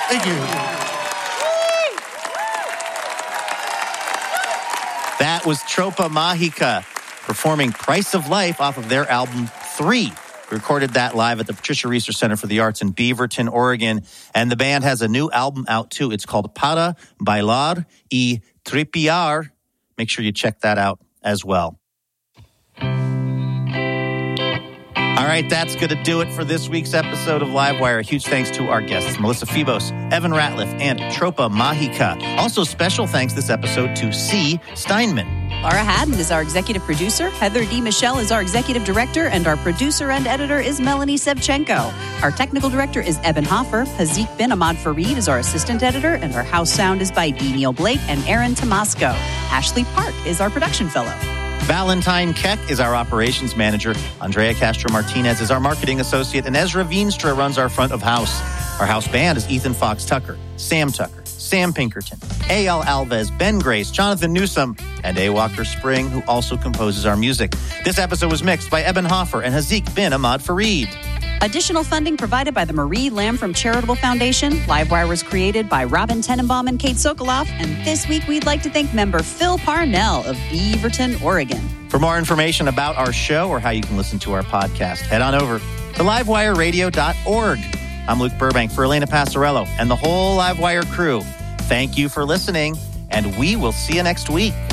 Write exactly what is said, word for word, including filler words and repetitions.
Thank you. That was Tropa Mágica performing Price of Life off of their album Three. We recorded that live at the Patricia Research Center for the Arts in Beaverton, Oregon. And the band has a new album out too. It's called Para Bailar y Tripear. Make sure you check that out as well. All right, that's going to do it for this week's episode of Livewire. A huge thanks to our guests, Melissa Febos, Evan Ratliff, and Tropa Mágica. Also, special thanks this episode to C. Steinman. Laura Haddon is our executive producer. Heather D. Michelle is our executive director. And our producer and editor is Melanie Sevchenko. Our technical director is Eben Hoffer. Hazik bin Ahmad Farid is our assistant editor. And our house sound is by D. Neil Blake and Aaron Tomasco. Ashley Park is our production fellow. Valentine Keck is our operations manager. Andrea Castro-Martinez is our marketing associate. And Ezra Veenstra runs our front of house. Our house band is Ethan Fox Tucker, Sam Tucker, Sam Pinkerton, A L Alves, Ben Grace, Jonathan Newsom, and A. Walker Spring, who also composes our music. This episode was mixed by Eben Hoffer and Hazik bin Ahmad Farid. Additional funding provided by the Marie Lamfrom Charitable Foundation. Livewire was created by Robin Tenenbaum and Kate Sokoloff. And this week, we'd like to thank member Phil Parnell of Beaverton, Oregon. For more information about our show or how you can listen to our podcast, head on over to livewire radio dot org. I'm Luke Burbank for Elena Passarello and the whole Livewire crew. Thank you for listening, and we will see you next week.